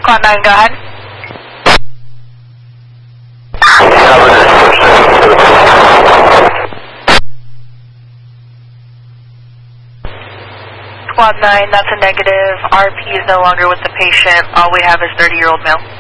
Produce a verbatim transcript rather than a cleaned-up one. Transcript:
Quad nine, go ahead. Quad nine, that's a negative. R P is no longer with the patient. All we have is thirty-year-old male.